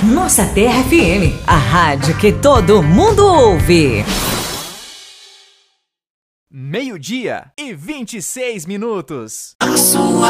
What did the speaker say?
Nossa Terra FM, a rádio que todo mundo ouve. 12:26. A sua